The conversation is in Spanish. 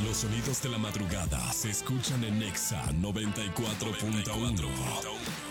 Los sonidos de la madrugada se escuchan en Nexa 94.1.